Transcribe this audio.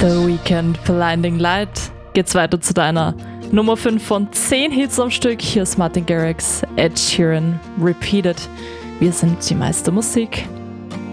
The Weeknd, Blinding Light. Geht's weiter zu deiner Nummer 5 von 10 Hits am Stück. Hier ist Martin Garrix, Ed Sheeran, Repeated. Wir sind die Meister Musik.